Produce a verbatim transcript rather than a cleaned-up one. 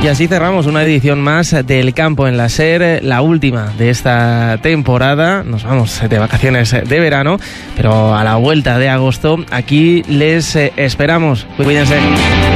Y así cerramos una edición más del Campo en la SER, la última de esta temporada. Nos vamos de vacaciones de verano, pero a la vuelta de agosto aquí les esperamos. Cuídense.